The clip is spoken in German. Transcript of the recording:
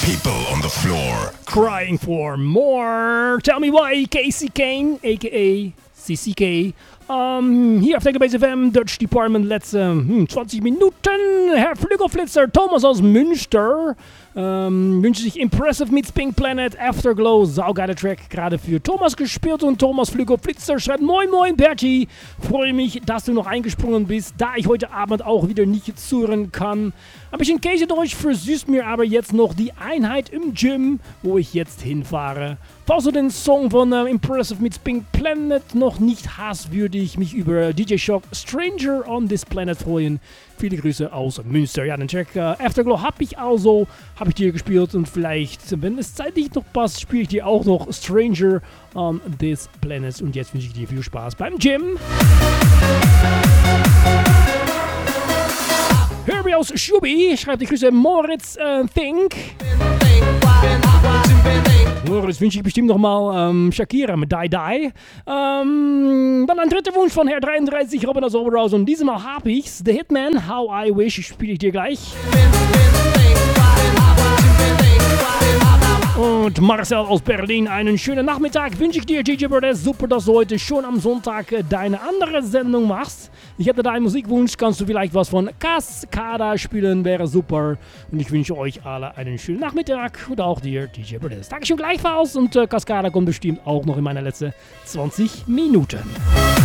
people on the floor. Crying for more. Tell me why, Casey Kane, a.k.a. CCK. Hier auf der Base FM, Dutch Department, letzte 20 Minuten. Herr Flügelflitzer, Thomas aus Münster, wünscht sich Impressive meets Pink Planet, Afterglow, saugeiler Track, gerade für Thomas gespielt. Und Thomas Flügelflitzer schreibt: Moin Moin Berti, freue mich, dass du noch eingesprungen bist, da ich heute Abend auch wieder nicht zuhören kann. Ein bisschen Käsedurch versüßt mir aber jetzt noch die Einheit im Gym, wo ich jetzt hinfahre. Falls du den Song von Impressive meets Pink Planet noch nicht hast, würde ich mich über DJ Shock Stranger on this Planet freuen. Viele Grüße aus Münster. Ja, den Track Afterglow habe ich dir gespielt und vielleicht, wenn es zeitlich noch passt, spiele ich dir auch noch Stranger on this Planet. Und jetzt wünsche ich dir viel Spaß beim Gym. Herbie aus Schubi schreibt die Grüße Moritz Think. Moritz wünsche ich bestimmt nochmal Shakira mit Die Die. Dann ein dritter Wunsch von Herr 33, Robin aus Oberhaus. Und diesmal habe ich's. The Hitman, How I Wish, spiele ich dir gleich. Und Marcel aus Berlin, einen schönen Nachmittag wünsche ich dir, DJ Brothers. Super, dass du heute schon am Sonntag deine andere Sendung machst. Ich hätte da einen Musikwunsch, kannst du vielleicht was von Cascada spielen, wäre super. Und ich wünsche euch alle einen schönen Nachmittag und auch dir, DJ Brothers. Dankeschön gleichfalls und Cascada kommt bestimmt auch noch in meine letzten 20 Minuten.